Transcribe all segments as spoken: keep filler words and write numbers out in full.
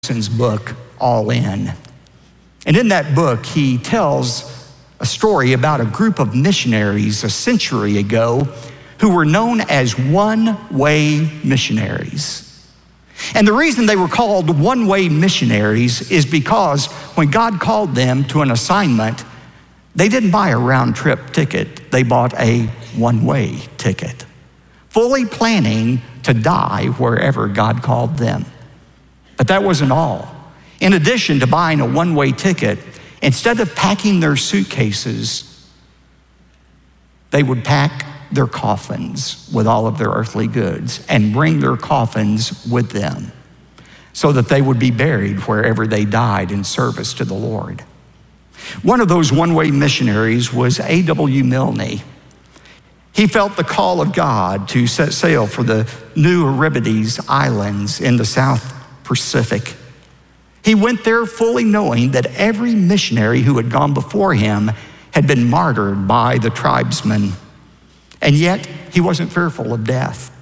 His book, All In. And in that book, he tells a story about a group of missionaries a century ago who were known as one-way missionaries. And the reason they were called one-way missionaries is because when God called them to an assignment, they didn't buy a round-trip ticket. They bought a one-way ticket, fully planning to die wherever God called them. But that wasn't all. In addition to buying a one-way ticket, instead of packing their suitcases, they would pack their coffins with all of their earthly goods and bring their coffins with them so that they would be buried wherever they died in service to the Lord. One of those one-way missionaries was A W Milne. He felt the call of God to set sail for the New Hebrides Islands in the South Pacific. He went there fully knowing that every missionary who had gone before him had been martyred by the tribesmen, and yet he wasn't fearful of death.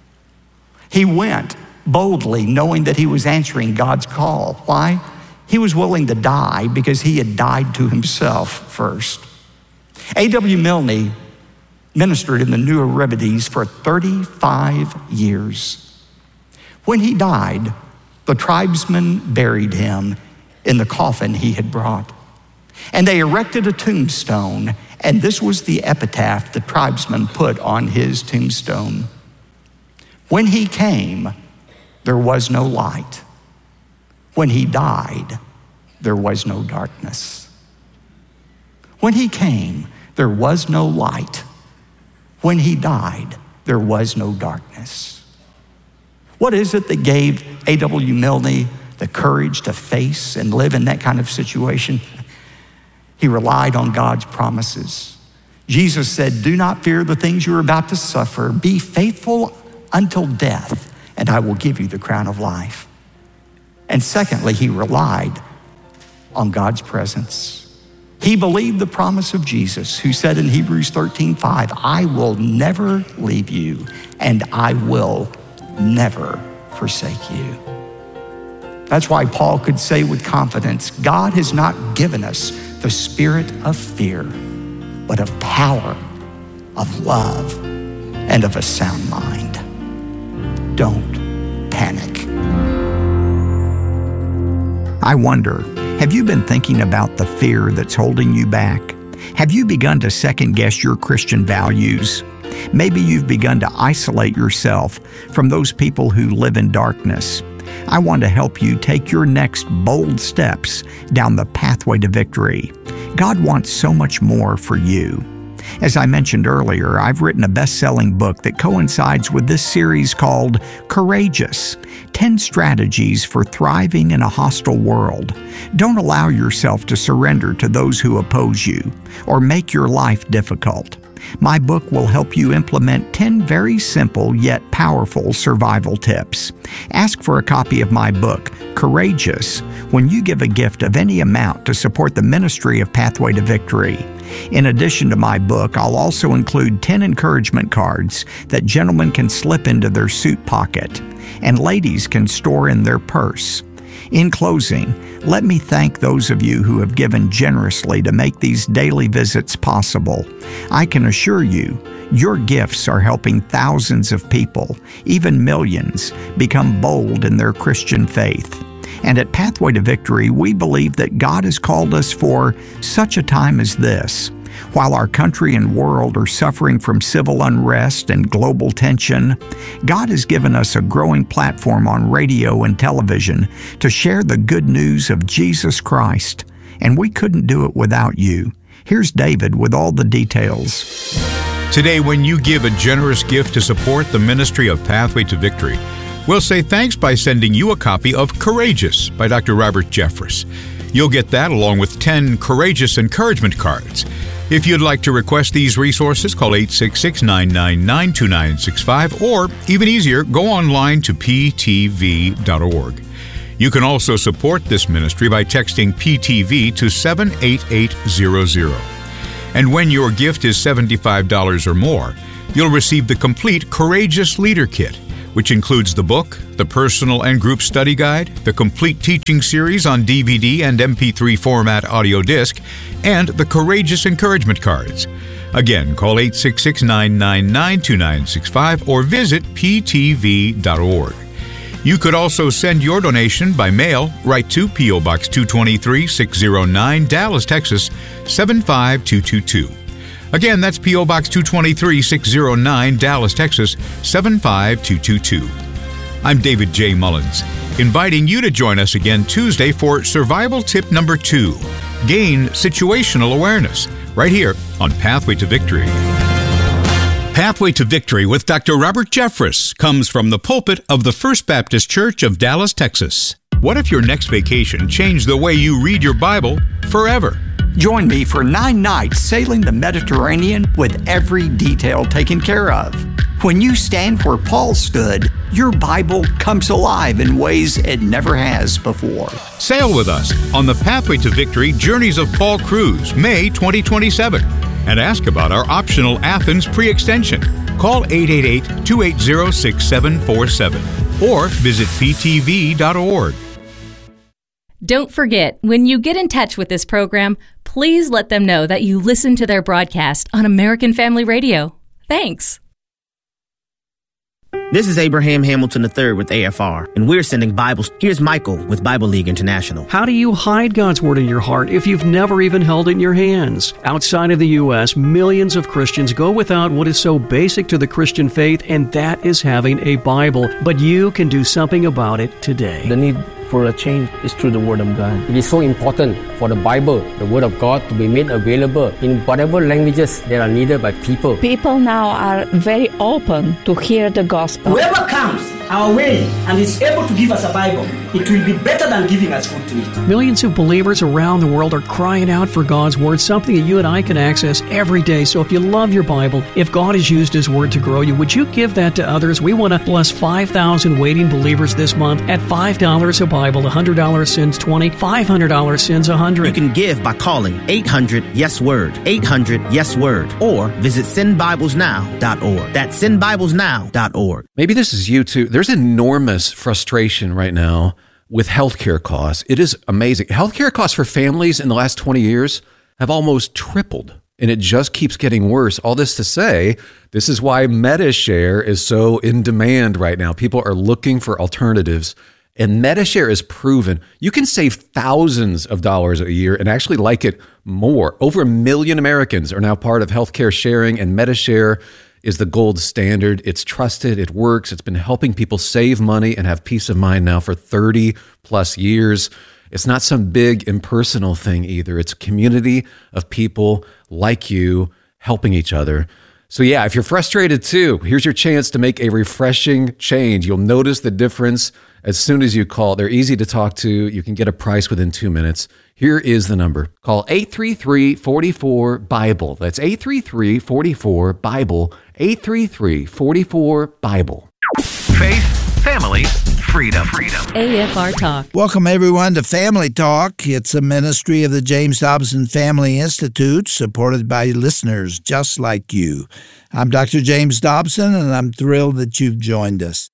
He went boldly knowing that he was answering God's call. Why? He was willing to die because he had died to himself first. A W Milne ministered in the New Hebrides for thirty-five years. When he died, the tribesmen buried him in the coffin he had brought. And they erected a tombstone, and this was the epitaph the tribesmen put on his tombstone. When he came, there was no light. When he died, there was no darkness. When he came, there was no light. When he died, there was no darkness. What is it that gave A W Milne the courage to face and live in that kind of situation? He relied on God's promises. Jesus said, "Do not fear the things you're about to suffer. Be faithful until death, and I will give you the crown of life." And secondly, he relied on God's presence. He believed the promise of Jesus, who said in Hebrews thirteen five, "I will never leave you, and I will never forsake you." That's why Paul could say with confidence, God has not given us the spirit of fear, but of power, of love, and of a sound mind. Don't panic. I wonder, have you been thinking about the fear that's holding you back? Have you begun to second guess your Christian values? Maybe you've begun to isolate yourself from those people who live in darkness. I want to help you take your next bold steps down the pathway to victory. God wants so much more for you. As I mentioned earlier, I've written a best-selling book that coincides with this series called Courageous, ten Strategies for Thriving in a Hostile World. Don't allow yourself to surrender to those who oppose you or make your life difficult. My book will help you implement ten very simple yet powerful survival tips. Ask for a copy of my book, Courageous, when you give a gift of any amount to support the ministry of Pathway to Victory. In addition to my book, I'll also include ten encouragement cards that gentlemen can slip into their suit pocket and ladies can store in their purse. In closing, let me thank those of you who have given generously to make these daily visits possible. I can assure you, your gifts are helping thousands of people, even millions, become bold in their Christian faith. And at Pathway to Victory, we believe that God has called us for such a time as this. While our country and world are suffering from civil unrest and global tension, God has given us a growing platform on radio and television to share the good news of Jesus Christ, and we couldn't do it without you. Here's David with all the details. Today, when you give a generous gift to support the ministry of Pathway to Victory, we'll say thanks by sending you a copy of Courageous by Doctor Robert Jeffress. You'll get that along with ten Courageous encouragement cards. If you'd like to request these resources, call eight six six, nine nine nine, two nine six five, or even easier, go online to p t v dot org. You can also support this ministry by texting P T V to seven eight eight zero zero. And when your gift is seventy-five dollars or more, you'll receive the complete Courageous Leader Kit, which includes the book, the personal and group study guide, the complete teaching series on D V D and M P three format audio disc, and the Courageous Encouragement cards. Again, call eight six six, nine nine nine, two nine six five or visit p t v dot org. You could also send your donation by mail right to P O. Box two twenty-three, six oh nine, Dallas, Texas, seven five two two two. Again, that's P O. Box two twenty-three, six oh nine, Dallas, Texas, seven five two two two. I'm David J. Mullins, inviting you to join us again Tuesday for Survival Tip Number Two, Gain Situational Awareness, right here on Pathway to Victory. Pathway to Victory with Doctor Robert Jeffress comes from the pulpit of the First Baptist Church of Dallas, Texas. What if your next vacation changed the way you read your Bible forever? Join me for nine nights sailing the Mediterranean with every detail taken care of. When you stand where Paul stood, your Bible comes alive in ways it never has before. Sail with us on the Pathway to Victory Journeys of Paul Cruise, May twenty twenty-seven, and ask about our optional Athens pre-extension. Call eight eight eight, two eight zero, six seven four seven or visit p t v dot org. Don't forget, when you get in touch with this program, please let them know that you listen to their broadcast on American Family Radio. Thanks. This is Abraham Hamilton the third with A F R, and we're sending Bibles. Here's Michael with Bible League International. How do you hide God's Word in your heart if you've never even held it in your hands? Outside of the U S, millions of Christians go without what is so basic to the Christian faith, and that is having a Bible. But you can do something about it today. The need for a change is through the Word of God. It is so important for the Bible, the Word of God, to be made available in whatever languages that are needed by people. People now are very open to hear the gospel. Whoever comes our way and is able to give us a Bible, it will be better than giving us food to eat. Millions of believers around the world are crying out for God's Word, something that you and I can access every day. So if you love your Bible, if God has used His Word to grow you, would you give that to others? We want to bless five thousand waiting believers this month at five dollars a Bible. one hundred dollars sends twenty dollars, five hundred dollars sends one hundred dollars. You can give by calling eight hundred yes word, eight hundred yes word, or visit send bibles now dot org. That's send bibles now dot org. Maybe this is you too. There's enormous frustration right now with healthcare costs. It is amazing. Healthcare costs for families in the last twenty years have almost tripled, and it just keeps getting worse. All this to say, this is why Medi-Share is so in demand right now. People are looking for alternatives, and Medi-Share is proven. You can save thousands of dollars a year and actually like it more. Over a million Americans are now part of healthcare sharing, and Medi-Share is the gold standard. It's trusted, it works, it's been helping people save money and have peace of mind now for thirty plus years. It's not some big impersonal thing either. It's a community of people like you helping each other. So yeah, if you're frustrated too, here's your chance to make a refreshing change. You'll notice the difference as soon as you call. They're easy to talk to. You can get a price within two minutes. Here is the number. Call eight three three, four four, BIBLE. That's eight three three, four four, BIBLE. eight three three, four four, BIBLE. Faith, family, freedom. Freedom. A F R Talk. Welcome, everyone, to Family Talk. It's a ministry of the James Dobson Family Institute, supported by listeners just like you. I'm Doctor James Dobson, and I'm thrilled that you've joined us.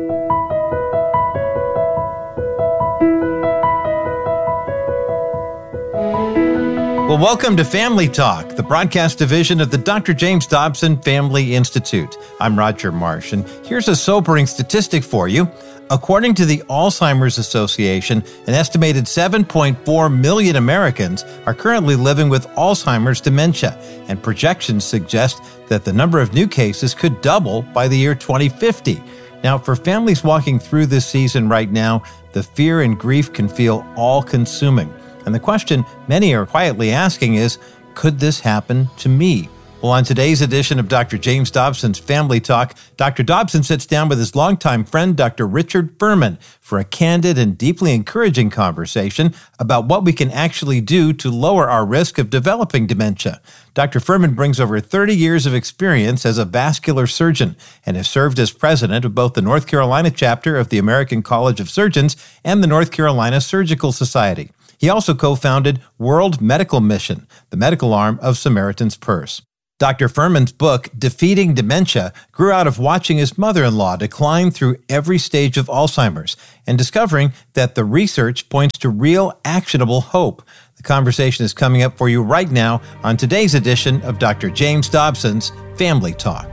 Well, welcome to Family Talk, the broadcast division of the Doctor James Dobson Family Institute. I'm Roger Marsh, and here's a sobering statistic for you. According to the Alzheimer's Association, an estimated seven point four million Americans are currently living with Alzheimer's dementia, and projections suggest that the number of new cases could double by the year twenty fifty. Now, for families walking through this season right now, the fear and grief can feel all-consuming. And the question many are quietly asking is, could this happen to me? Well, on today's edition of Doctor James Dobson's Family Talk, Doctor Dobson sits down with his longtime friend, Doctor Richard Furman, for a candid and deeply encouraging conversation about what we can actually do to lower our risk of developing dementia. Doctor Furman brings over thirty years of experience as a vascular surgeon and has served as president of both the North Carolina chapter of the American College of Surgeons and the North Carolina Surgical Society. He also co-founded World Medical Mission, the medical arm of Samaritan's Purse. Doctor Furman's book, Defeating Dementia, grew out of watching his mother-in-law decline through every stage of Alzheimer's and discovering that the research points to real, actionable hope. The conversation is coming up for you right now on today's edition of Doctor James Dobson's Family Talk.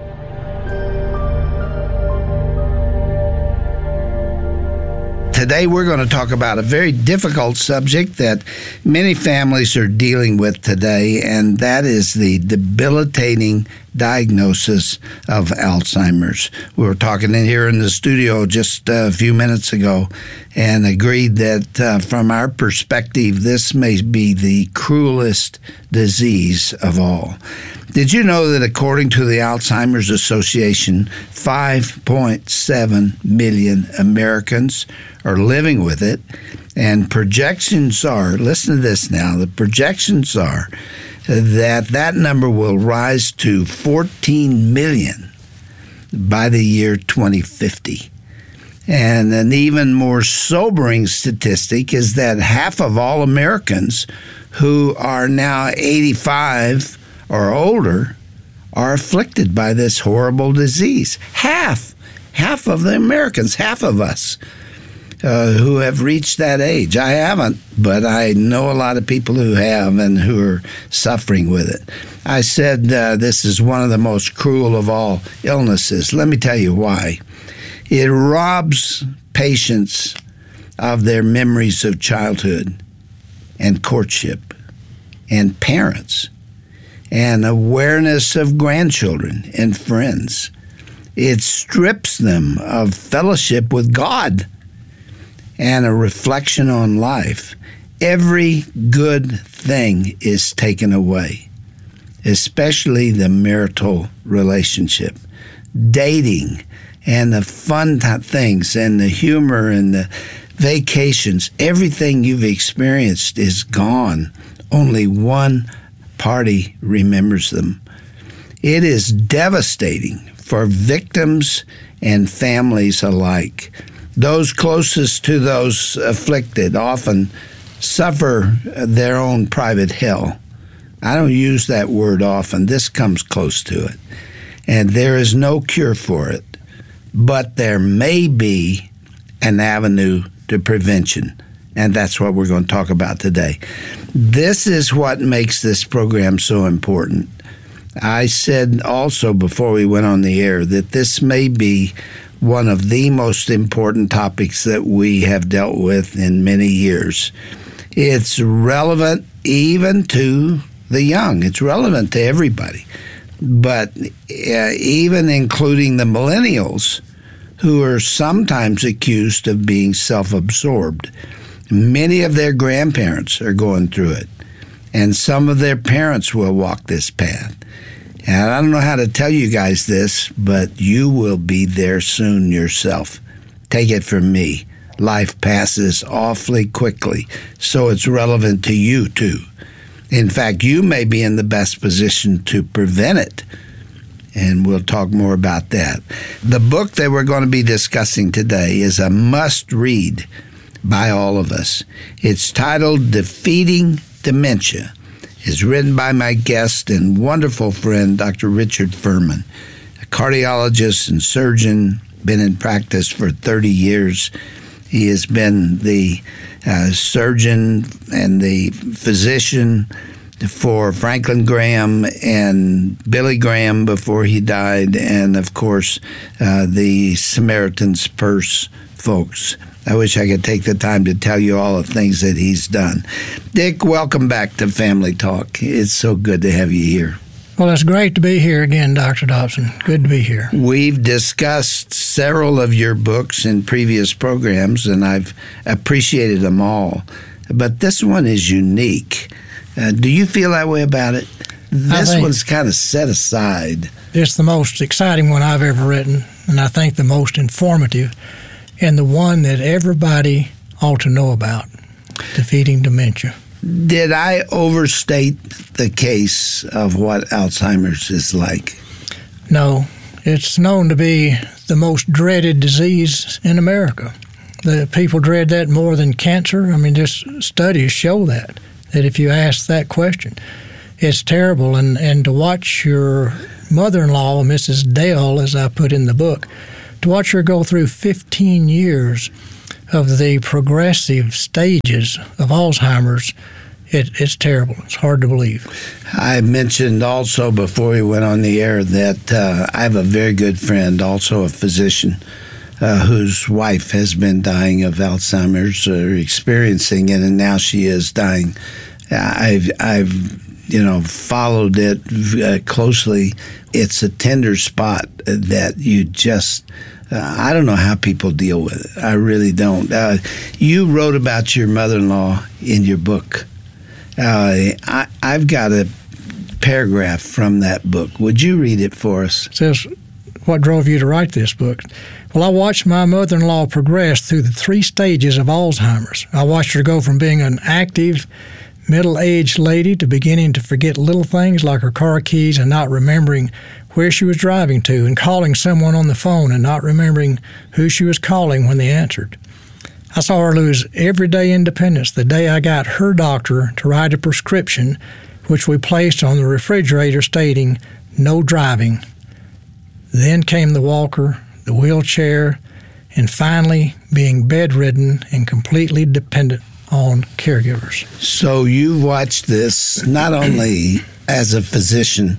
Today we're going to talk about a very difficult subject that many families are dealing with today, and that is the debilitating diagnosis of Alzheimer's. We were talking in here in the studio just a few minutes ago and agreed that uh, from our perspective, this may be the cruelest disease of all. Did you know that according to the Alzheimer's Association, five point seven million Americans are living with it, and projections are, listen to this now, the projections are that that number will rise to fourteen million by the year twenty fifty. And an even more sobering statistic is that half of all Americans who are now eighty-five or older are afflicted by this horrible disease. Half, half of the Americans, half of us uh, who have reached that age. I haven't, but I know a lot of people who have and who are suffering with it. I said uh, this is one of the most cruel of all illnesses. Let me tell you why. It robs patients of their memories of childhood and courtship and parents and awareness of grandchildren and friends. It strips them of fellowship with God and a reflection on life. Every good thing is taken away, especially the marital relationship, dating, and the fun things and the humor and the vacations. Everything you've experienced is gone. Only one party remembers them. It is devastating for victims and families alike. Those closest to those afflicted often suffer their own private hell. I don't use that word often. This comes close to it. And there is no cure for it. But there may be an avenue to prevention. And that's what we're going to talk about today. This is what makes this program so important. I said also before we went on the air that this may be one of the most important topics that we have dealt with in many years. It's relevant even to the young. It's relevant to everybody. But uh, even including the millennials, who are sometimes accused of being self-absorbed. Many of their grandparents are going through it, and some of their parents will walk this path. And I don't know how to tell you guys this, but you will be there soon yourself. Take it from me. Life passes awfully quickly, so it's relevant to you too. In fact, you may be in the best position to prevent it, and we'll talk more about that. The book that we're going to be discussing today is a must-read by all of us. It's titled Defeating Dementia. It's written by my guest and wonderful friend, Doctor Richard Furman, a cardiologist and surgeon, been in practice for thirty years. He has been the uh, surgeon and the physician for Franklin Graham and Billy Graham before he died, and of course, uh, the Samaritan's Purse folks. I wish I could take the time to tell you all the things that he's done. Dick, welcome back to Family Talk. It's so good to have you here. Well, it's great to be here again, Doctor Dobson. Good to be here. We've discussed several of your books in previous programs, and I've appreciated them all. But this one is unique. Uh, do you feel that way about it? This one's kind of set aside. It's the most exciting one I've ever written, and I think the most informative, and the one that everybody ought to know about, Defeating Dementia. Did I overstate the case of what Alzheimer's is like? No. It's known to be the most dreaded disease in America. The people dread that more than cancer. I mean, just studies show that, that if you ask that question, it's terrible. And, and to watch your mother-in-law, Missus Dale, as I put in the book, to watch her go through fifteen years of the progressive stages of Alzheimer's, it, it's terrible. It's hard to believe. I mentioned also before we went on the air that uh, I have a very good friend, also a physician, uh, whose wife has been dying of Alzheimer's or experiencing it, and now she is dying. I've, I've you know, followed it uh, closely. It's a tender spot that you just... Uh, I don't know how people deal with it. I really don't. Uh, you wrote about your mother-in-law in your book. Uh, I, I've got a paragraph from that book. Would you read it for us? It says, what drove you to write this book? Well, I watched my mother-in-law progress through the three stages of Alzheimer's. I watched her go from being an active, middle-aged lady to beginning to forget little things like her car keys and not remembering where she was driving to, and calling someone on the phone and not remembering who she was calling when they answered. I saw her lose everyday independence the day I got her doctor to write a prescription, which we placed on the refrigerator stating, "No driving." Then came the walker, the wheelchair, and finally being bedridden and completely dependent on caregivers. So you watched this not only as a physician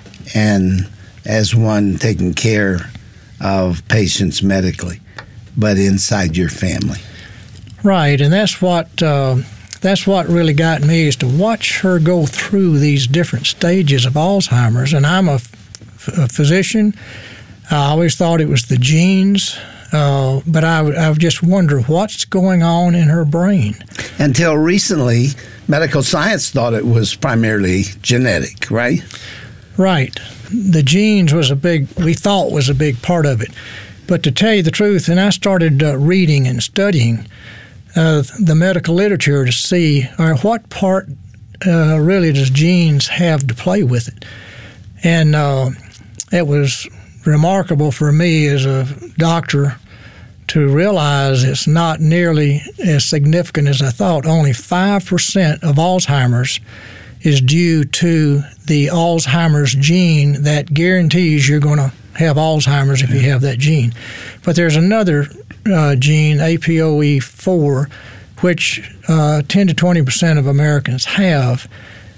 and as one taking care of patients medically, but inside your family. Right, and that's what uh, that's what really got me, is to watch her go through these different stages of Alzheimer's. And I'm a, f- a physician. I always thought it was the genes, uh, but I, I just wonder what's going on in her brain. Until recently, medical science thought it was primarily genetic, right? Right. The genes was a big, we thought was a big part of it. But to tell you the truth, and I started uh, reading and studying uh, the medical literature to see uh, what part uh, really does genes have to play with it. And uh, it was remarkable for me as a doctor to realize it's not nearly as significant as I thought. Only five percent of Alzheimer's is due to the Alzheimer's gene that guarantees you're going to have Alzheimer's if you have that gene. But there's another uh, gene, A P O E four, which uh, ten to twenty percent of Americans have,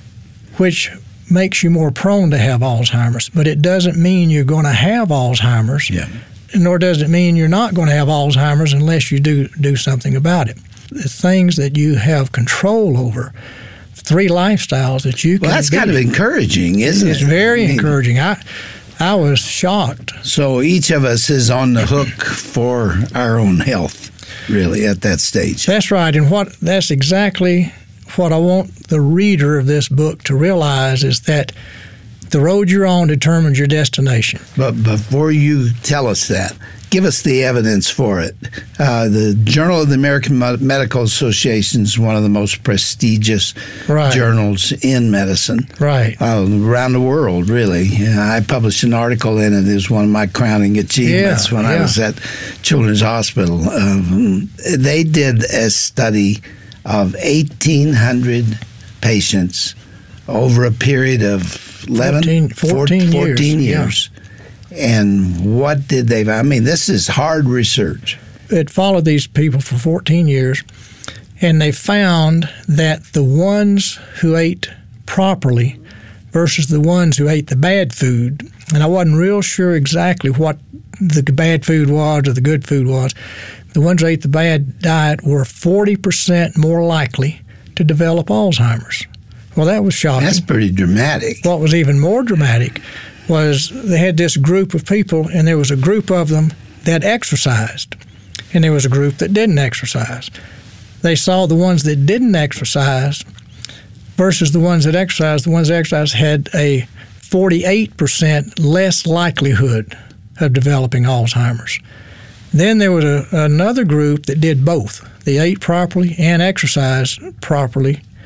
which makes you more prone to have Alzheimer's. But it doesn't mean you're going to have Alzheimer's, yeah. nor does it mean you're not going to have Alzheimer's unless you do do something about it. The things that you have control over, three lifestyles that you can Well, that's be. kind of encouraging, isn't it's it? It's very I mean, encouraging. I I was shocked. So each of us is on the hook for our own health, really, at that stage. That's right. And what that's exactly what I want the reader of this book to realize, is that the road you're on determines your destination. But before you tell us that, give us the evidence for it. Uh, the Journal of the American Medical Association is one of the most prestigious right. journals in medicine. Right. Uh, around the world, really. Yeah, I published an article in it. It was one of my crowning achievements yeah, when yeah. I was at Children's Hospital. Um, they did a study of eighteen hundred patients over a period of eleven, fourteen, fourteen, fourteen years. years. Yeah. And what did they, I mean, this is hard research. It followed these people for fourteen years, and they found that the ones who ate properly versus the ones who ate the bad food, and I wasn't real sure exactly what the bad food was or the good food was, the ones who ate the bad diet were forty percent more likely to develop Alzheimer's. Well, that was shocking. That's pretty dramatic. What was even more dramatic was they had this group of people, and there was a group of them that exercised, and there was a group that didn't exercise. They saw the ones that didn't exercise versus the ones that exercised. The ones that exercised had a forty-eight percent less likelihood of developing Alzheimer's. Then there was a, another group that did both. They ate properly and exercised properly,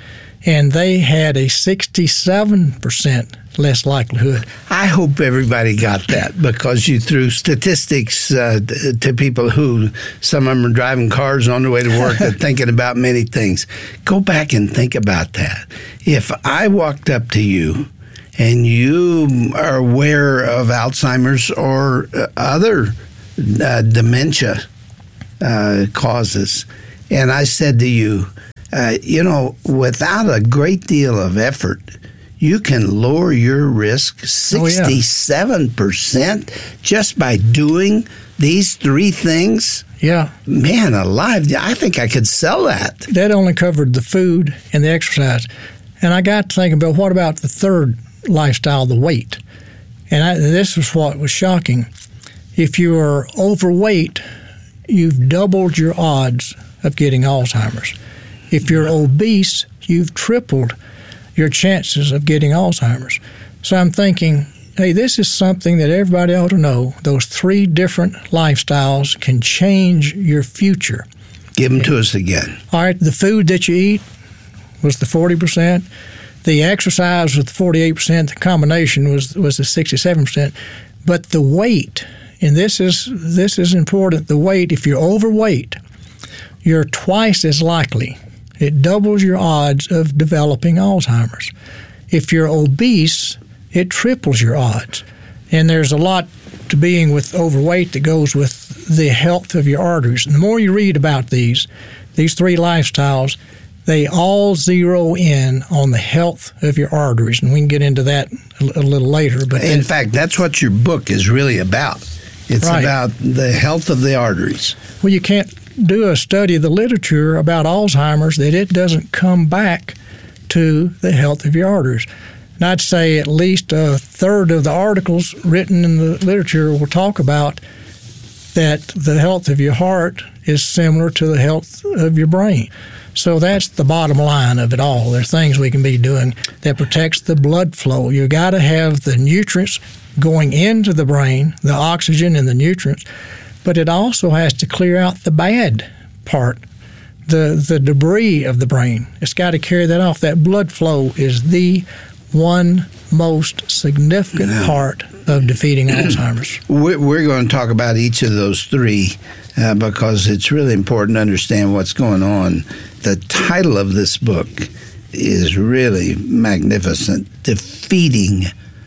and they had a sixty-seven percent less likelihood. I hope everybody got that, because you threw statistics uh, to people who, some of them are driving cars on their way to work and thinking about many things. Go back and think about that. If I walked up to you and you are aware of Alzheimer's or other uh, dementia uh, causes, and I said to you, uh, you know, without a great deal of effort, you can lower your risk sixty-seven percent oh, yeah. just by doing these three things. Yeah. Man alive, I think I could sell that. That only covered the food and the exercise. And I got to thinking about, what about the third lifestyle, the weight? And I, this was what was shocking. If you are overweight, you've doubled your odds of getting Alzheimer's. If you're obese, you've tripled your chances of getting Alzheimer's. So I'm thinking, hey, this is something that everybody ought to know. Those three different lifestyles can change your future. Give them to us again. All right, the food that you eat was the forty percent. The exercise was the forty-eight percent. The combination was was the sixty-seven percent. But the weight, and this is this is important, the weight, if you're overweight, you're twice as likely. It doubles your odds of developing Alzheimer's. If you're obese, it triples your odds. And there's a lot to being with overweight that goes with the health of your arteries. And the more you read about these, these three lifestyles, they all zero in on the health of your arteries. And we can get into that a, a little later. But in that, fact, that's what your book is really about. It's right. about the health of the arteries. Well, you can't do a study of the literature about Alzheimer's that it doesn't come back to the health of your arteries. And I'd say at least a third of the articles written in the literature will talk about that the health of your heart is similar to the health of your brain. So that's the bottom line of it all. There are things we can be doing that protects the blood flow. You got to have the nutrients going into the brain, the oxygen and the nutrients, but it also has to clear out the bad part, the the debris of the brain. It's got to carry that off. That blood flow is the one most significant yeah. part of defeating Alzheimer's. We're, we're going to talk about each of those three uh, because it's really important to understand what's going on. The title of this book is really magnificent, Defeating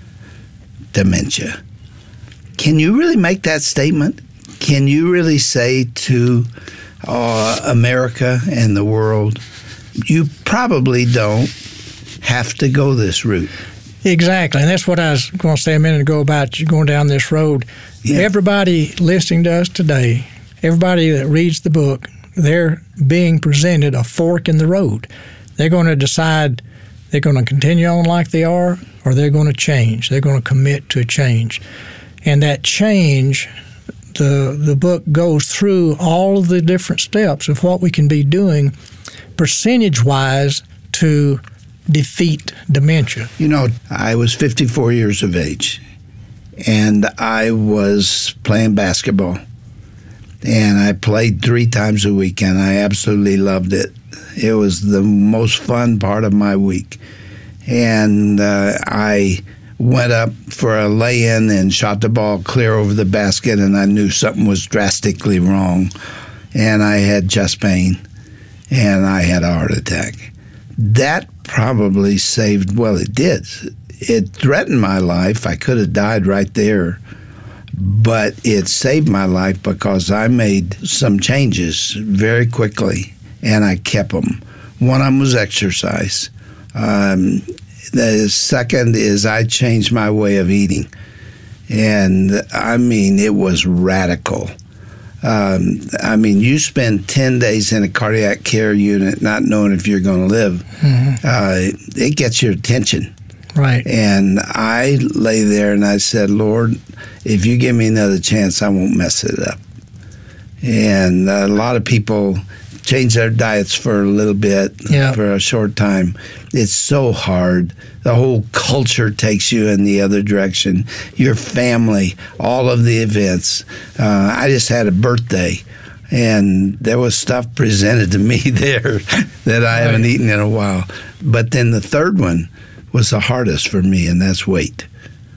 Dementia. Can you really make that statement? Can you really say to uh, America and the world, you probably don't have to go this route? Exactly, and that's what I was going to say a minute ago about you going down this road. Yeah. Everybody listening to us today, everybody that reads the book, they're being presented a fork in the road. They're going to decide they're going to continue on like they are, or they're going to change. They're going to commit to a change. And that change, the the book goes through all of the different steps of what we can be doing percentage-wise to defeat dementia. You know, I was fifty-four years of age, and I was playing basketball, and I played three times a week, and I absolutely loved it. It was the most fun part of my week. And uh, I went up for a lay-in and shot the ball clear over the basket, and I knew something was drastically wrong. And I had chest pain, and I had a heart attack. That probably saved, well, it did. It threatened my life. I could have died right there. But it saved my life because I made some changes very quickly, and I kept them. One of them was exercise. Um, the second is I changed my way of eating. And, I mean, it was radical. Um, I mean, you spend ten days in a cardiac care unit not knowing if you're going to live. Mm-hmm. Uh, it gets your attention. Right. And I lay there and I said, Lord, if you give me another chance, I won't mess it up. And a lot of people change their diets for a little bit, yeah. for a short time. It's so hard. The whole culture takes you in the other direction. Your family, all of the events. Uh, I just had a birthday And there was stuff presented to me there that I haven't eaten in a while. But then the third one was the hardest for me, and that's weight.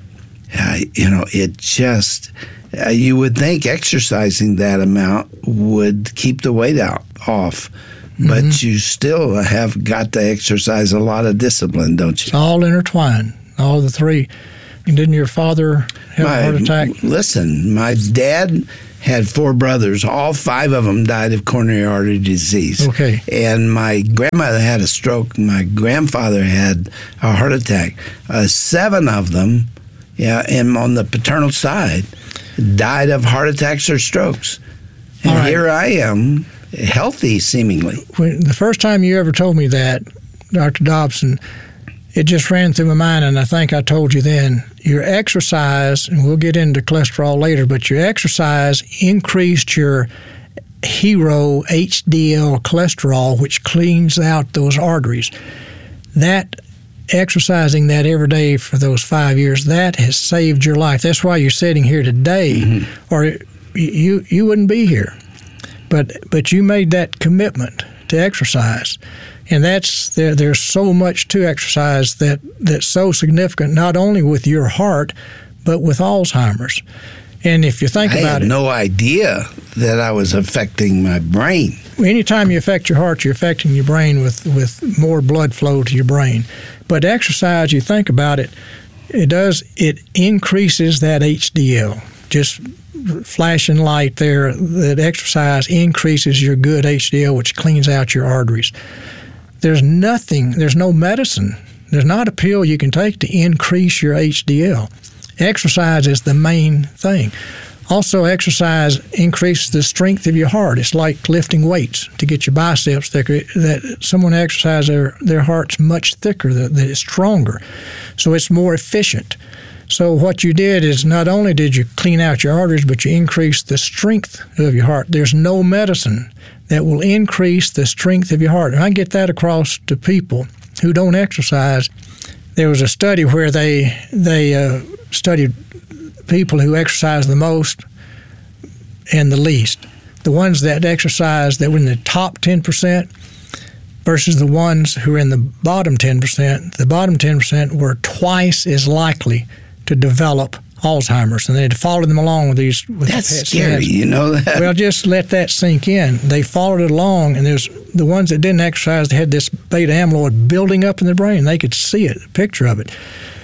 Uh, you know, it just, uh, you would think exercising that amount would keep the weight out off. But mm-hmm. you still have got to exercise a lot of discipline, don't you? It's all intertwined, all the three. And didn't your father have my, a heart attack? Listen, my dad had four brothers. All five of them died of coronary artery disease. Okay. And my grandmother had a stroke. My grandfather had a heart attack. Uh, seven of them, yeah, and on the paternal side, died of heart attacks or strokes. And right. here I am, healthy seemingly. When the first time you ever told me that, Doctor Dobson, it just ran through my mind, and I think I told you then, your exercise, and we'll get into cholesterol later, but your exercise increased your hero H D L cholesterol, which cleans out those arteries. That exercising that every day for those five years, that has saved your life. That's why you're sitting here today, mm-hmm. or you you wouldn't be here. But but you made that commitment to exercise. And that's there. There's so much to exercise that, that's so significant, not only with your heart, but with Alzheimer's. And if you think I about had it, no idea that I was affecting my brain. Anytime you affect your heart, you're affecting your brain with, with more blood flow to your brain. But exercise, you think about it, it does it increases that H D L. Just flashing light there. That exercise increases your good H D L, which cleans out your arteries. There's nothing, there's no medicine, there's not a pill you can take to increase your H D L. Exercise is the main thing. Also, exercise increases the strength of your heart. It's like lifting weights to get your biceps thicker. That someone exercises their, their heart's much thicker, that, that it's stronger. So it's more efficient. So what you did is not only did you clean out your arteries, but you increased the strength of your heart. There's no medicine that will increase the strength of your heart. And I get that across to people who don't exercise. There was a study where they they uh, studied people who exercise the most and the least. The ones that exercise that were in the top ten percent versus the ones who were in the bottom ten percent. The bottom ten percent were twice as likely to develop Alzheimer's, and they'd followed them along with these. With That's the scary, you know that. Well, just let that sink in. They followed it along, and there's the ones that didn't exercise. They had this beta amyloid building up in their brain. They could see it, a picture of it.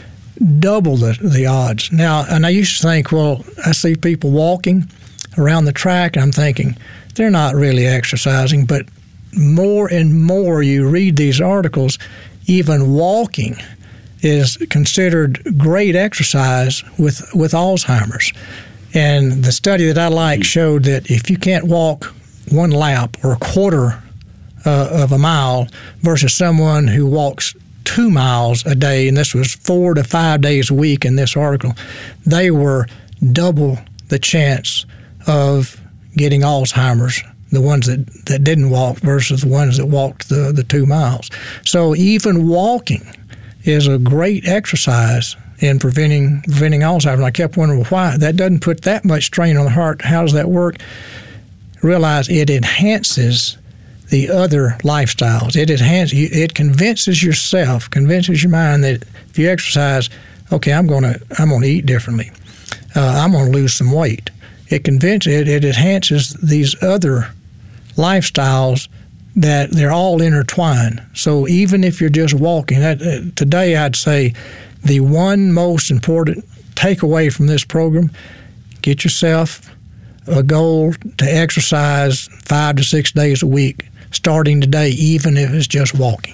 Double the the odds. Now, and I used to think, well, I see people walking around the track, and I'm thinking they're not really exercising. But more and more you read these articles, even walking is considered great exercise with, with Alzheimer's. And the study that I like showed that if you can't walk one lap or a quarter uh, of a mile versus someone who walks two miles a day, and this was four to five days a week in this article, they were double the chance of getting Alzheimer's, the ones that, that didn't walk versus the ones that walked the, the two miles. So even walking is a great exercise in preventing preventing Alzheimer's. And I kept wondering, well, why? That doesn't put that much strain on the heart. How does that work? Realize it enhances the other lifestyles. It enhances, it convinces yourself, convinces your mind that if you exercise, okay, I'm gonna I'm gonna eat differently. Uh, I'm gonna lose some weight. It convinces it, it enhances these other lifestyles that they're all intertwined. So even if you're just walking, that, uh, today I'd say the one most important takeaway from this program, get yourself a goal to exercise five to six days a week, starting today, even if it's just walking.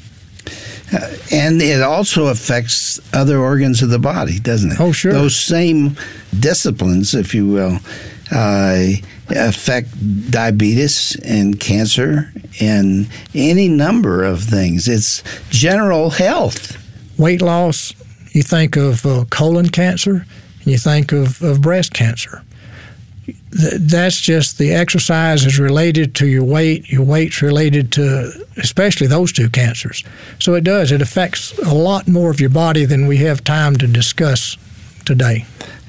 Uh, and it also affects other organs of the body, doesn't it? Oh, sure. Those same disciplines, if you will, uh, affect diabetes and cancer and any number of things. It's general health. Weight loss, you think of uh, colon cancer, and you think of, of breast cancer. Th- that's just the exercise is related to your weight. Your weight's related to especially those two cancers. So it does. It affects a lot more of your body than we have time to discuss today.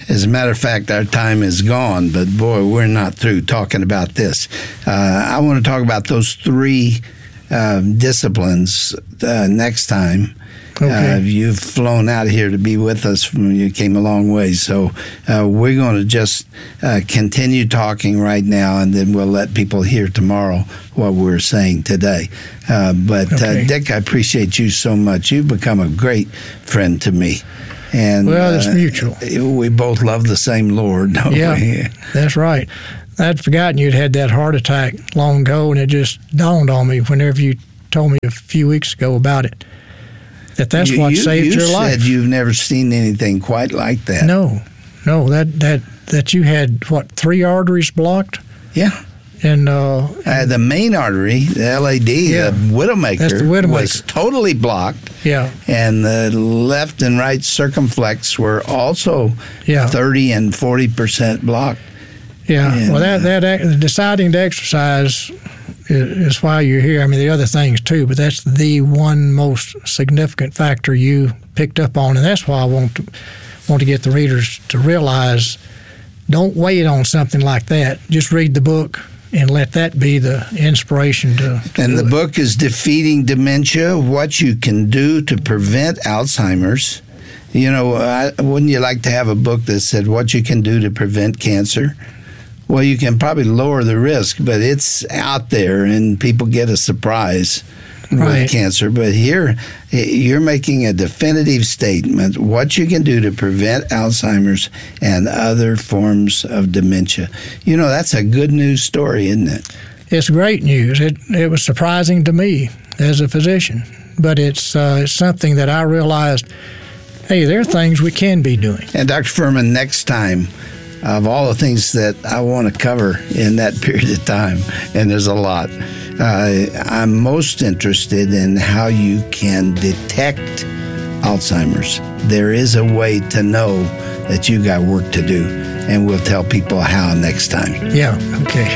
As a matter of fact, our time is gone, but boy, we're not through talking about this. Uh, I want to talk about those three uh, disciplines uh, next time. Okay. Uh, you've flown out here to be with us. From, you came a long way. So uh, we're going to just uh, continue talking right now, and then we'll let people hear tomorrow what we're saying today. Uh, but Okay. uh, Dick, I appreciate you so much. You've become a great friend to me. And Well, it's uh, mutual. We both love the same Lord, don't Yeah, we? that's right. I'd forgotten you'd had that heart attack long ago, and it just dawned on me whenever you told me a few weeks ago about it, that that's You- what you, saved you your said life. you've never seen anything quite like that. No, no, that that that you had what three arteries blocked? Yeah. And uh, Uh, the main artery, the L A D, Yeah. the Widowmaker, That's the Widowmaker. was totally blocked. yeah, And the left and right circumflex were also Yeah. thirty and forty percent blocked. yeah. And, well, that that act- deciding to exercise is, is why you're here. I mean, the other things too, but that's the one most significant factor you picked up on, and that's why I want to want to get the readers to realize: don't wait on something like that. Just read the book and let that be the inspiration to. to And do the it. book is Defeating Dementia, What You Can Do to Prevent Alzheimer's. You know, I, wouldn't you like to have a book that said what you can do to prevent cancer? Well, you can probably lower the risk, but it's out there and people get a surprise Right. with cancer. But here, you're making a definitive statement, what you can do to prevent Alzheimer's and other forms of dementia. You know, that's a good news story, isn't it? It's great news. It it was surprising to me as a physician, but it's uh, it's something that I realized. Hey, there are things we can be doing. And Doctor Furman, next time, of all the things that I want to cover in that period of time, and there's a lot, uh, I'm most interested in how you can detect Alzheimer's. There is a way to know that you got work to do, and we'll tell people how next time. Yeah, okay.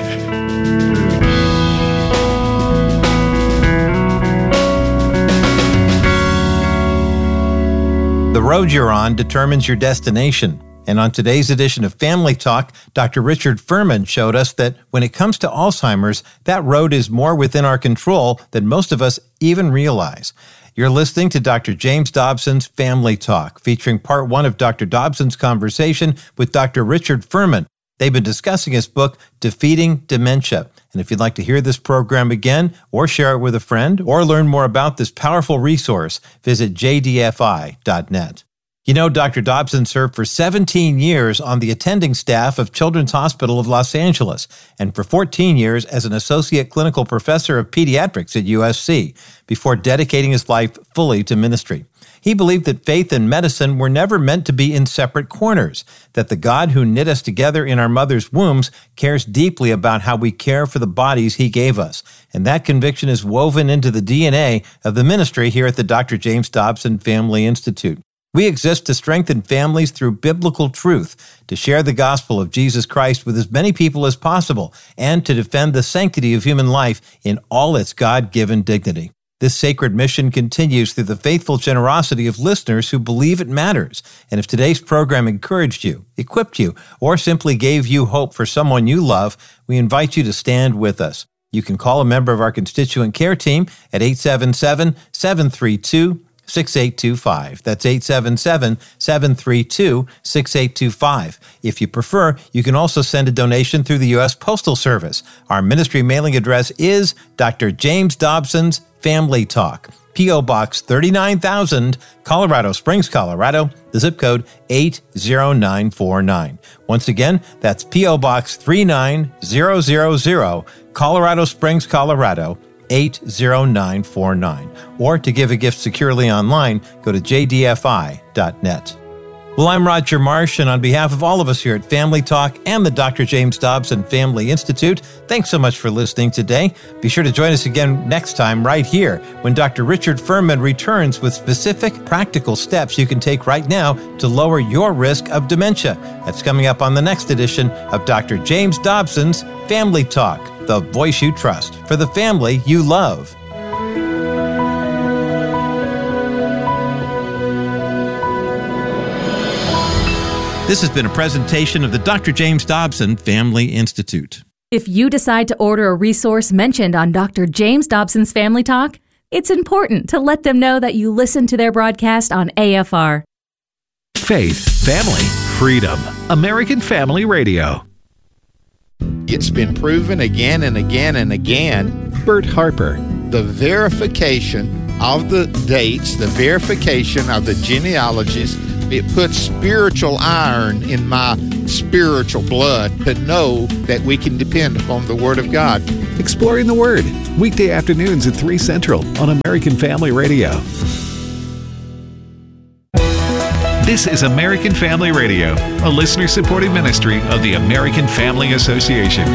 The road you're on determines your destination. And on today's edition of Family Talk, Doctor Richard Furman showed us that when it comes to Alzheimer's, that road is more within our control than most of us even realize. You're listening to Doctor James Dobson's Family Talk, featuring part one of Doctor Dobson's conversation with Doctor Richard Furman. They've been discussing his book, Defeating Dementia. And if you'd like to hear this program again, or share it with a friend, or learn more about this powerful resource, visit j d f i dot net. You know, Doctor Dobson served for seventeen years on the attending staff of Children's Hospital of Los Angeles, and for fourteen years as an associate clinical professor of pediatrics at U S C, before dedicating his life fully to ministry. He believed that faith and medicine were never meant to be in separate corners, that the God who knit us together in our mother's wombs cares deeply about how we care for the bodies he gave us. And that conviction is woven into the D N A of the ministry here at the Doctor James Dobson Family Institute. We exist to strengthen families through biblical truth, to share the gospel of Jesus Christ with as many people as possible, and to defend the sanctity of human life in all its God-given dignity. This sacred mission continues through the faithful generosity of listeners who believe it matters. And if today's program encouraged you, equipped you, or simply gave you hope for someone you love, we invite you to stand with us. You can call a member of our constituent care team at eight seven seven, seven three two, six eight two five. That's eight seven seven, seven three two, six eight two five. If you prefer, you can also send a donation through the U S Postal Service. Our ministry mailing address is Doctor James Dobson's Family Talk, P O. Box thirty-nine thousand, Colorado Springs, Colorado, the zip code eight zero nine four nine. Once again, that's P O. Box three nine zero zero zero, Colorado Springs, Colorado, eight zero nine four nine. Or to give a gift securely online, go to j d f i dot net. Well, I'm Roger Marsh, and on behalf of all of us here at Family Talk and the Doctor James Dobson Family Institute, thanks so much for listening today. Be sure to join us again next time right here when Doctor Richard Furman returns with specific practical steps you can take right now to lower your risk of dementia. That's coming up on the next edition of Doctor James Dobson's Family Talk, the voice you trust for the family you love. This has been a presentation of the Doctor James Dobson Family Institute. If you decide to order a resource mentioned on Doctor James Dobson's Family Talk, it's important to let them know that you listen to their broadcast on A F R. Faith, family, freedom. American Family Radio. It's been proven again and again and again. Bert Harper. The verification of the dates, the verification of the genealogies, it puts spiritual iron in my spiritual blood to know that we can depend upon the Word of God. Exploring the Word, weekday afternoons at three Central on American Family Radio. This is American Family Radio, a listener-supported ministry of the American Family Association.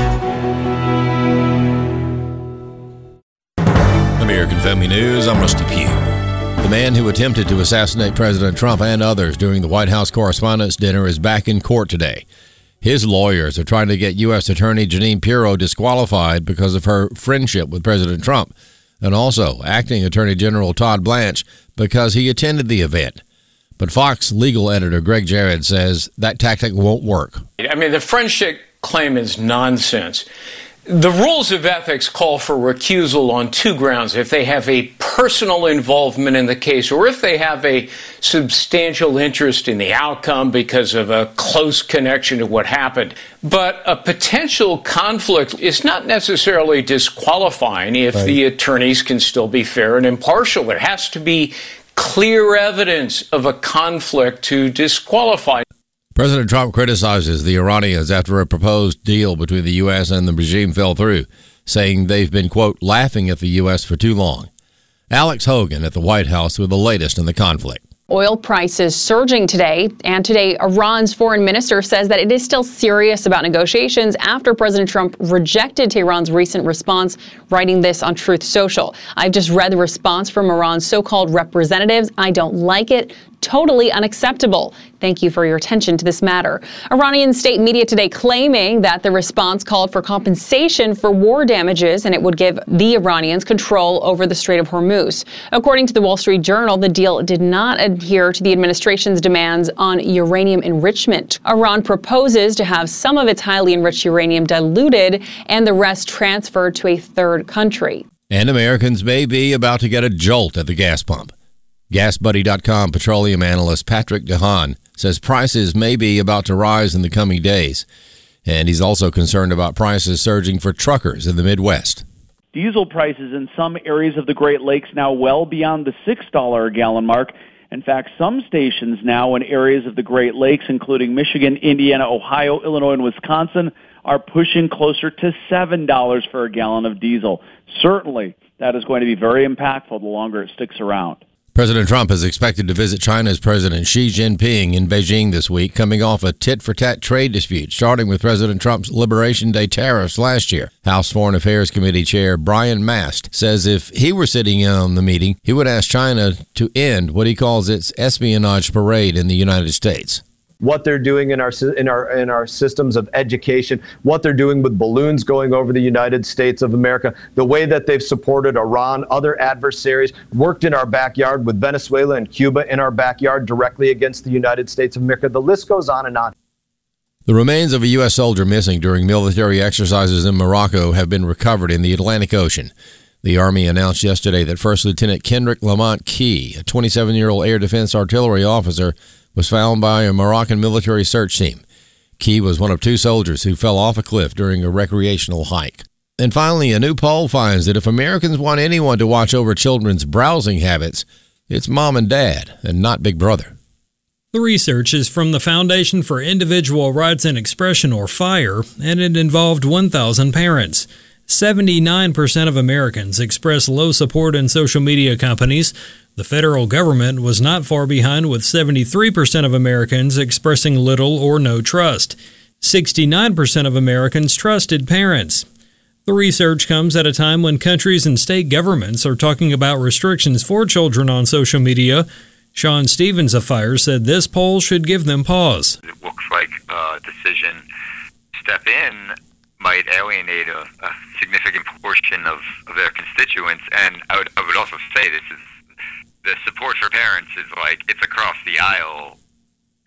American Family News, I'm Rusty Pugh. The man who attempted to assassinate President Trump and others during the White House Correspondents' Dinner is back in court today. His lawyers are trying to get U S Attorney Jeanine Pirro disqualified because of her friendship with President Trump, and also Acting Attorney General Todd Blanche because he attended the event. But Fox legal editor Greg Jarrett says that tactic won't work. I mean, the friendship claim is nonsense. The rules of ethics call for recusal on two grounds: if they have a personal involvement in the case or if they have a substantial interest in the outcome because of a close connection to what happened. But a potential conflict is not necessarily disqualifying if right. the attorneys can still be fair and impartial. There has to be clear evidence of a conflict to disqualify. President Trump criticizes the Iranians after a proposed deal between the U S and the regime fell through, saying they've been, quote, laughing at the U S for too long. Alex Hogan at the White House with the latest in the conflict. Oil prices surging today, and today Iran's foreign minister says that it is still serious about negotiations after President Trump rejected Tehran's recent response, writing this on Truth Social. I've just read the response from Iran's so-called representatives. I don't like it. Totally unacceptable. Thank you for your attention to this matter. Iranian state media today claiming that the response called for compensation for war damages and it would give the Iranians control over the Strait of Hormuz. According to the Wall Street Journal, the deal did not adhere to the administration's demands on uranium enrichment. Iran proposes to have some of its highly enriched uranium diluted and the rest transferred to a third country. And Americans may be about to get a jolt at the gas pump. gas buddy dot com petroleum analyst Patrick DeHaan says prices may be about to rise in the coming days. And he's also concerned about prices surging for truckers in the Midwest. Diesel prices in some areas of the Great Lakes now well beyond the six dollars a gallon mark. In fact, some stations now in areas of the Great Lakes, including Michigan, Indiana, Ohio, Illinois, and Wisconsin, are pushing closer to seven dollars for a gallon of diesel. Certainly, that is going to be very impactful the longer it sticks around. President Trump is expected to visit China's President Xi Jinping in Beijing this week, coming off a tit-for-tat trade dispute, starting with President Trump's Liberation Day tariffs last year. House Foreign Affairs Committee Chair Brian Mast says if he were sitting in on the meeting, he would ask China to end what he calls its espionage parade in the United States. What they're doing in our in our in our systems of education, what they're doing with balloons going over the United States of America, the way that they've supported Iran, other adversaries, worked in our backyard with Venezuela and Cuba in our backyard directly against the United States of America. The list goes on and on. The remains of a U S soldier missing during military exercises in Morocco have been recovered in the Atlantic Ocean. The Army announced yesterday that First Lieutenant Kendrick Lamont Key, a twenty-seven-year-old air defense artillery officer, was found by a Moroccan military search team. Key was one of two soldiers who fell off a cliff during a recreational hike. And finally, a new poll finds that if Americans want anyone to watch over children's browsing habits, it's mom and dad and not Big Brother. The research is from the Foundation for Individual Rights and Expression, or FIRE, and it involved one thousand parents. seventy-nine percent of Americans express low support in social media companies. The federal government was not far behind, with seventy-three percent of Americans expressing little or no trust. sixty-nine percent of Americans trusted parents. The research comes at a time when countries and state governments are talking about restrictions for children on social media. Sean Stevens of FIRE said this poll should give them pause. It looks like a decision to step in might alienate a, a significant portion of, of their constituents. And I would, I would also say this is the support for parents is like it's across the aisle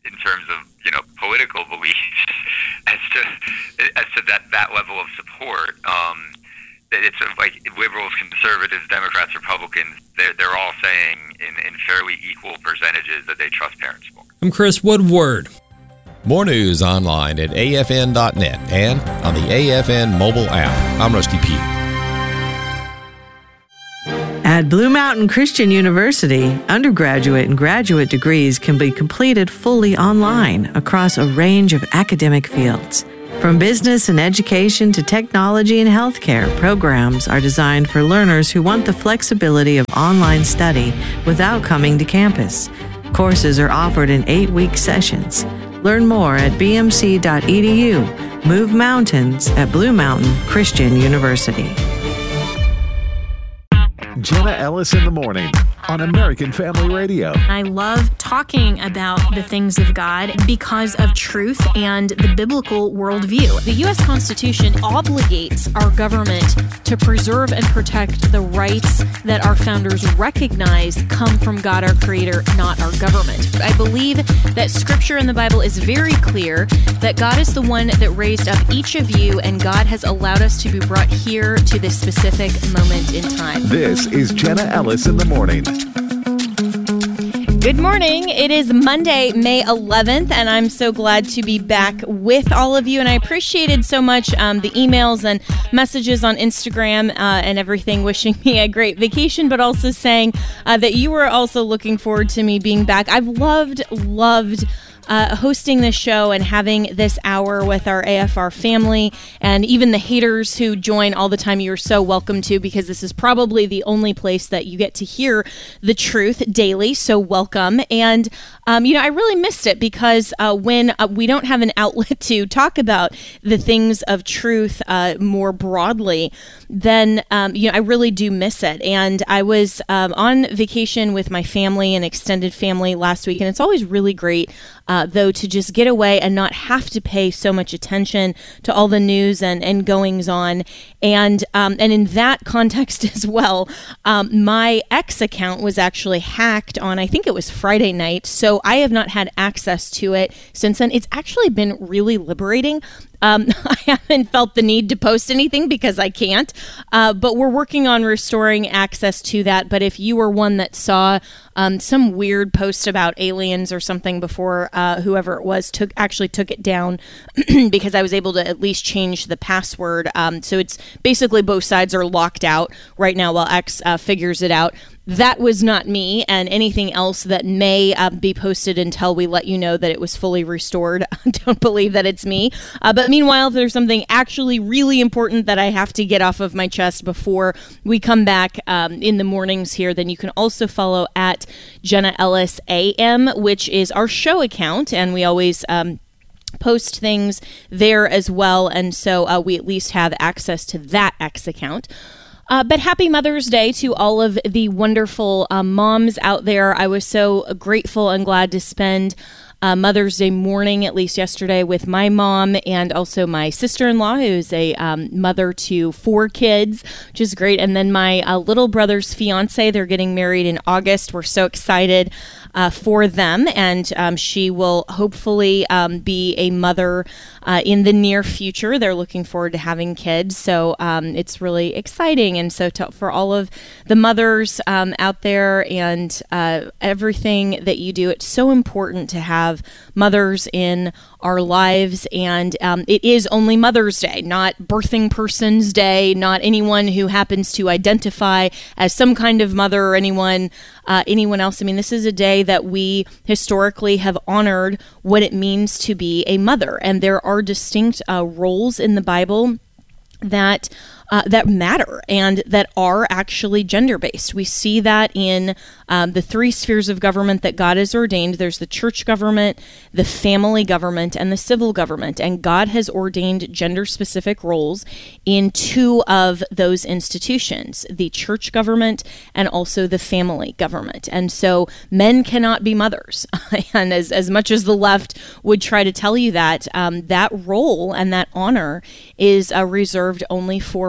in terms of, you know, political beliefs as to as to that, that level of support. Um, that it's a, like liberals, conservatives, Democrats, Republicans, they're, they're all saying in, in fairly equal percentages that they trust parents more. I'm Chris Woodward. More news online at A F N dot net and on the A F N mobile app. I'm Rusty Pugh. At Blue Mountain Christian University, undergraduate and graduate degrees can be completed fully online across a range of academic fields. From business and education to technology and healthcare, programs are designed for learners who want the flexibility of online study without coming to campus. Courses are offered in eight-week sessions. Learn more at b m c dot e d u. Move mountains at Blue Mountain Christian University. Jenna Ellis in the morning on American Family Radio. I love talking about the things of God because of truth and the biblical worldview. The U S Constitution obligates our government to preserve and protect the rights that our founders recognize come from God, our Creator, not our government. I believe that Scripture in the Bible is very clear that God is the one that raised up each of you, and God has allowed us to be brought here to this specific moment in time. This is Jenna Ellis in the morning. Good morning. It is Monday, May eleventh, and I'm so glad to be back with all of you. And I appreciated so much um, the emails and messages on Instagram uh, and everything, wishing me a great vacation, but also saying uh, that you were also looking forward to me being back. I've loved, loved Uh, hosting this show and having this hour with our A F R family, and even the haters who join all the time. You're so welcome to, because this is probably the only place that you get to hear the truth daily. So welcome. And um, you know, I really missed it because uh, when uh, we don't have an outlet to talk about the things of truth uh, more broadly, then um, you know, I really do miss it. And I was um, on vacation with my family and extended family last week, and it's always really great Uh, though, to just get away and not have to pay so much attention to all the news and, and goings on. And um, and in that context as well, um, my X account was actually hacked on, I think it was Friday night. So I have not had access to it since then. It's actually been really liberating. Um, I haven't felt the need to post anything because I can't, uh, but we're working on restoring access to that. But if you were one that saw um, some weird post about aliens or something before, uh, whoever it was took actually took it down because I was able to at least change the password. Um, so it's basically both sides are locked out right now while X uh, figures it out. That was not me, and anything else that may uh, be posted until we let you know that it was fully restored. Don't believe that it's me. Uh, but meanwhile, if there's something actually really important that I have to get off of my chest before we come back um, in the mornings here, then you can also follow at Jenna Ellis A M, which is our show account, and we always um, post things there as well, and so uh, we at least have access to that X account. Uh, but happy Mother's Day to all of the wonderful uh, moms out there. I was so grateful and glad to spend uh, Mother's Day morning, at least yesterday, with my mom and also my sister-in-law, who's a um, mother to four kids, which is great. And then my uh, little brother's fiance, they're getting married in August. We're so excited uh, for them, and um, she will hopefully um, be a mother uh, in the near future. They're looking forward to having kids, so um, it's really exciting. And so to, for all of the mothers um, out there and uh, everything that you do, it's so important to have mothers in our lives. And um, it is only Mother's Day, not Birthing Person's Day, not anyone who happens to identify as some kind of mother or anyone uh, anyone else. I mean, this is a day that we historically have honored what it means to be a mother. And there are distinct uh, roles in the Bible that uh, that matter and that are actually gender-based. We see that in um, the three spheres of government that God has ordained. There's the church government, the family government, and the civil government. And God has ordained gender-specific roles in two of those institutions, the church government and also the family government. And so men cannot be mothers. And as, as much as the left would try to tell you that, um, that role and that honor is uh, reserved only for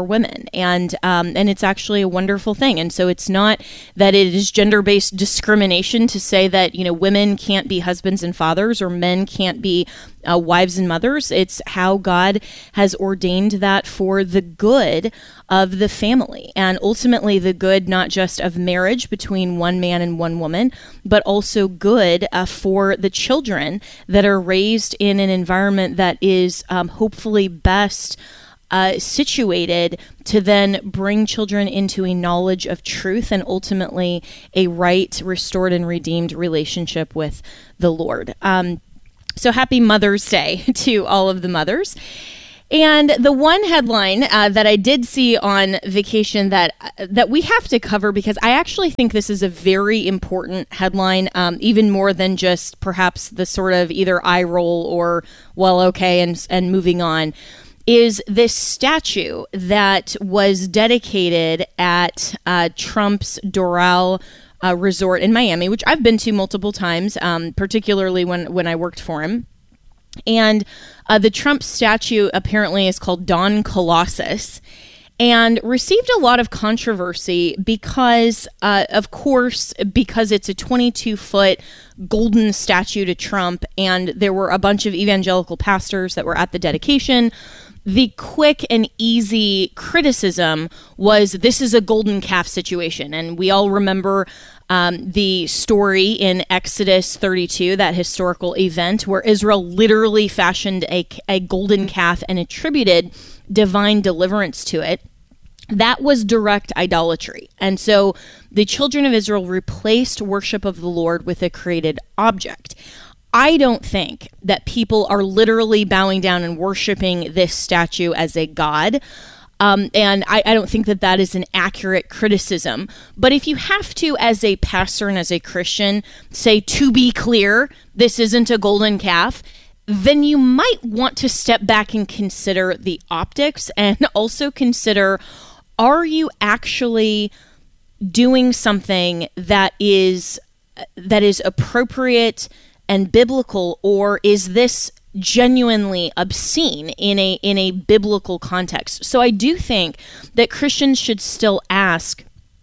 women, and um, and it's actually a wonderful thing. And so it's not that it is gender-based discrimination to say that, you know, women can't be husbands and fathers or men can't be uh, wives and mothers. It's how God has ordained that for the good of the family, and ultimately the good not just of marriage between one man and one woman, but also good uh, for the children that are raised in an environment that is um, hopefully best uh, situated to then bring children into a knowledge of truth and ultimately a right, restored, and redeemed relationship with the Lord. Um, so happy Mother's Day to all of the mothers. And the one headline uh, that I did see on vacation that uh, that we have to cover, because I actually think this is a very important headline, um, even more than just perhaps the sort of either eye roll or, well, okay, and and moving on, is this statue that was dedicated at uh, Trump's Doral uh, Resort in Miami, which I've been to multiple times, um, particularly when, when I worked for him. And uh, the Trump statue apparently is called Don Colossus and received a lot of controversy because, uh, of course, because it's a twenty-two foot golden statue to Trump, and there were a bunch of evangelical pastors that were at the dedication. The quick and easy criticism was this is a golden calf situation. And we all remember Um, the story in Exodus thirty-two, that historical event where Israel literally fashioned a, a golden calf and attributed divine deliverance to it. That was direct idolatry. And so the children of Israel replaced worship of the Lord with a created object. I don't think that people are literally bowing down and worshiping this statue as a god. Um, and I, I don't think that that is an accurate criticism. But if you have to, as a pastor and as a Christian, say, to be clear, this isn't a golden calf, then you might want to step back and consider the optics and also consider, are you actually doing something that is that is appropriate and biblical, or is this genuinely obscene in a in a biblical context? So I do think that Christians should still ask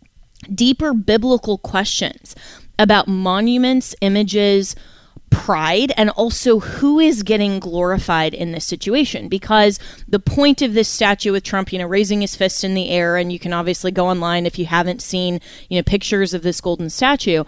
deeper biblical questions about monuments, images, pride, and also who is getting glorified in this situation. Because the point of this statue with Trump, you know, raising his fist in the air, and you can obviously go online if you haven't seen, you know, pictures of this golden statue,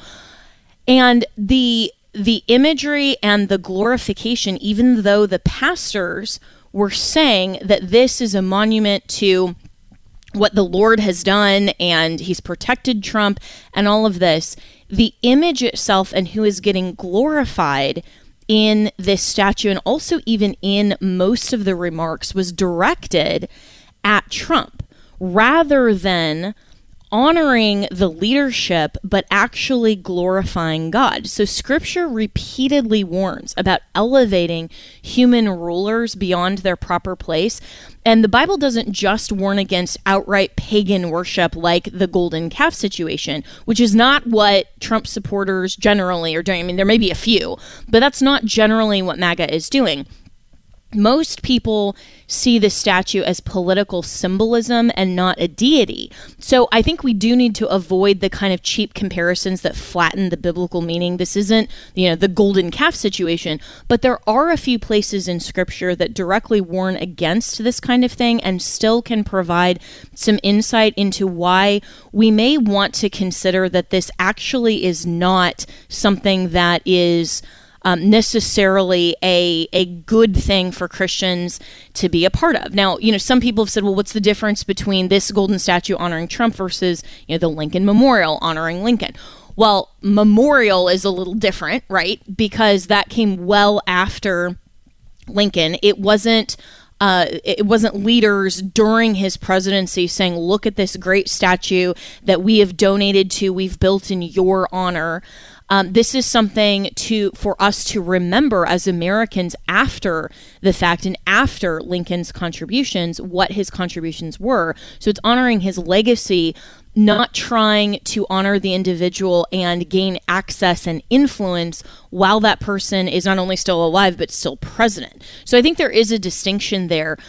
and the the imagery and the glorification, even though the pastors were saying that this is a monument to what the Lord has done and he's protected Trump and all of this, the image itself and who is getting glorified in this statue, and also even in most of the remarks, was directed at Trump rather than honoring the leadership, but actually glorifying God. So Scripture repeatedly warns about elevating human rulers beyond their proper place. And the Bible doesn't just warn against outright pagan worship like the golden calf situation, which is not what Trump supporters generally are doing. I mean, there may be a few, but that's not generally what MAGA is doing. Most people see the statue as political symbolism and not a deity. So I think we do need to avoid the kind of cheap comparisons that flatten the biblical meaning. This isn't, you know, the golden calf situation, but there are a few places in Scripture that directly warn against this kind of thing and still can provide some insight into why we may want to consider that this actually is not something that is Um, necessarily a a good thing for Christians to be a part of. Now, you know, some people have said, well, what's the difference between this golden statue honoring Trump versus, you know, the Lincoln Memorial honoring Lincoln? Well, Memorial is a little different, right? Because that came well after Lincoln. It wasn't Uh, it wasn't leaders during his presidency saying, look at this great statue that we have donated to, we've built in your honor. Um, this is something to for us to remember as Americans after the fact and after Lincoln's contributions, what his contributions were. So it's honoring his legacy, not trying to honor the individual and gain access and influence while that person is not only still alive, but still president. So I think there is a distinction there.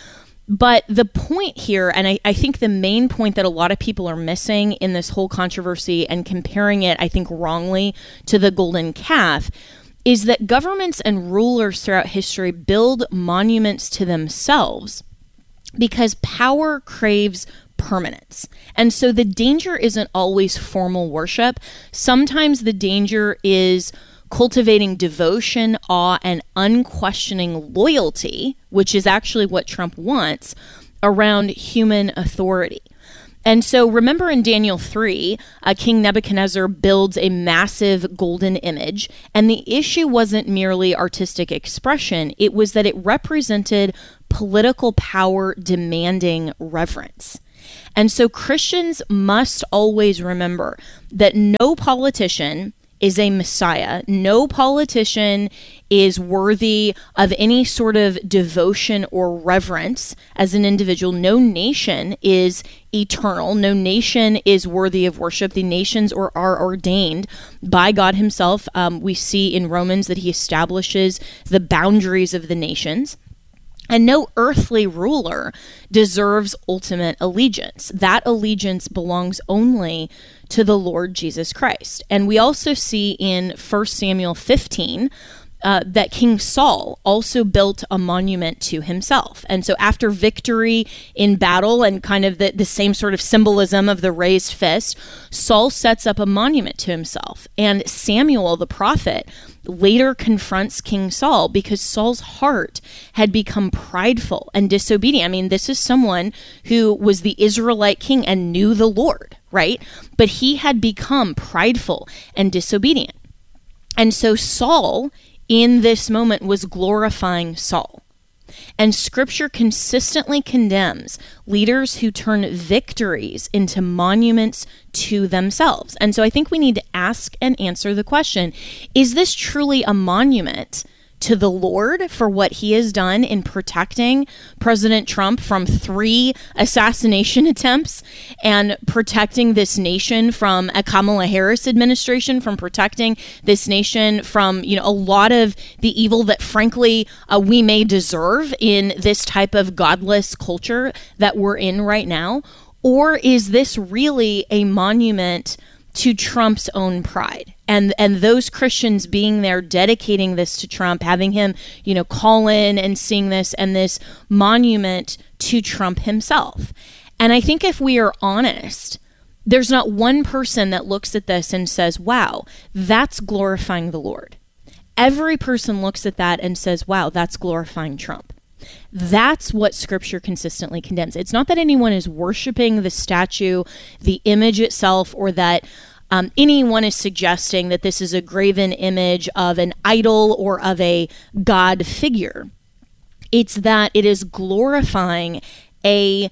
But the point here, and I, I think the main point that a lot of people are missing in this whole controversy and comparing it, I think, wrongly to the golden calf, is that governments and rulers throughout history build monuments to themselves because power craves permanence. And so the danger isn't always formal worship. Sometimes the danger is cultivating devotion, awe, and unquestioning loyalty, which is actually what Trump wants, around human authority. And so remember in Daniel three, uh, King Nebuchadnezzar builds a massive golden image, and the issue wasn't merely artistic expression, it was that it represented political power demanding reverence. And so Christians must always remember that no politician is a messiah. No politician is worthy of any sort of devotion or reverence as an individual. No nation is eternal. No nation is worthy of worship. The nations or are ordained by God himself. Um, we see in Romans that he establishes the boundaries of the nations. And no earthly ruler deserves ultimate allegiance. That allegiance belongs only to the Lord Jesus Christ. And we also see in First Samuel fifteen uh, that King Saul also built a monument to himself. And so after victory in battle and kind of the, the same sort of symbolism of the raised fist, Saul sets up a monument to himself. And Samuel, the prophet, later confronts King Saul because Saul's heart had become prideful and disobedient. I mean, this is someone who was the Israelite king and knew the Lord, right? But he had become prideful and disobedient. And so Saul, in this moment, was glorifying Saul. And Scripture consistently condemns leaders who turn victories into monuments to themselves. And so I think we need to ask and answer the question, is this truly a monument to the Lord for what he has done in protecting President Trump from three assassination attempts and protecting this nation from a Kamala Harris administration, from protecting this nation from, you know, a lot of the evil that frankly uh, we may deserve in this type of godless culture that we're in right now? Or is this really a monument to Trump's own pride? And and those Christians being there, dedicating this to Trump, having him, you know, call in and sing this, and this monument to Trump himself. And I think if we are honest, there's not one person that looks at this and says, wow, that's glorifying the Lord. Every person looks at that and says, wow, that's glorifying Trump. That's what Scripture consistently condemns. It's not that anyone is worshiping the statue, the image itself, or that um, anyone is suggesting that this is a graven image of an idol or of a God figure. It's that it is glorifying a,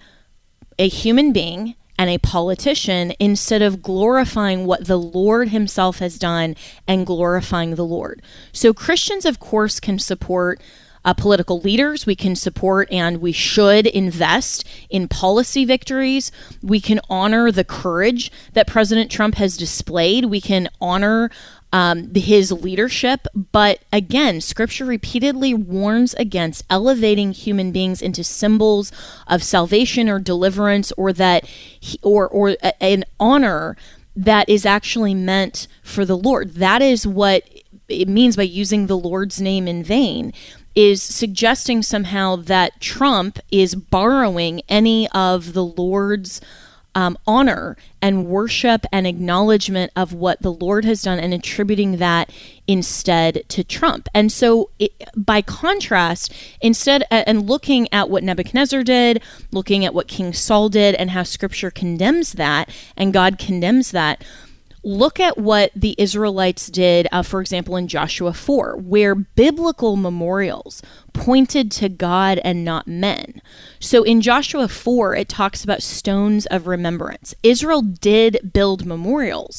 a human being and a politician instead of glorifying what the Lord himself has done and glorifying the Lord. So Christians, of course, can support Uh, political leaders. We can support and we should invest in policy victories. We can honor the courage that President Trump has displayed. We can honor um, his leadership. But again, Scripture repeatedly warns against elevating human beings into symbols of salvation or deliverance, or that, he, or or a, an honor that is actually meant for the Lord. That is what it means by using the Lord's name in vain, is suggesting somehow that Trump is borrowing any of the Lord's um, honor and worship and acknowledgement of what the Lord has done and attributing that instead to Trump. And so it, by contrast, instead, and looking at what Nebuchadnezzar did, looking at what King Saul did and how Scripture condemns that and God condemns that, look at what the Israelites did, uh, for example, in Joshua four, where biblical memorials pointed to God and not men. So in Joshua four, it talks about stones of remembrance. Israel did build memorials,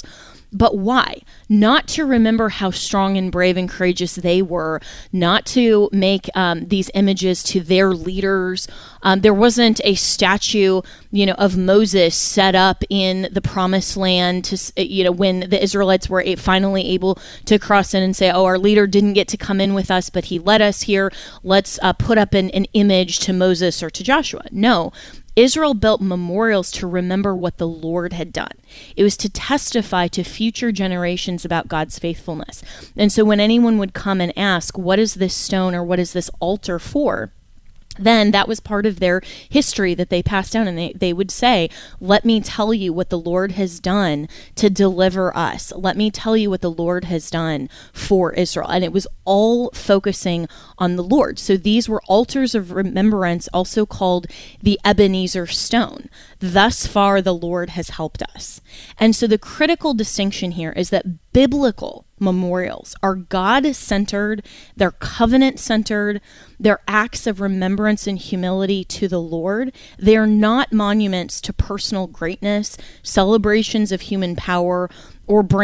But why? Not to remember how strong and brave and courageous they were, not to make um, these images to their leaders. Um, there wasn't a statue, you know, of Moses set up in the Promised Land to, you know, when the Israelites were finally able to cross in and say, oh, our leader didn't get to come in with us, but he led us here. Let's uh, put up an, an image to Moses or to Joshua. No. Israel built memorials to remember what the Lord had done. It was to testify to future generations about God's faithfulness. And so when anyone would come and ask, what is this stone or what is this altar for? Then that was part of their history that they passed down, and they, they would say, let me tell you what the Lord has done to deliver us. Let me tell you what the Lord has done for Israel. And it was all focusing on the Lord. So these were altars of remembrance, also called the Ebenezer stone. Thus far, the Lord has helped us. And so the critical distinction here is that biblical memorials are God-centered, they're covenant-centered, they're acts of remembrance and humility to the Lord. They're not monuments to personal greatness, celebrations of human power, or brand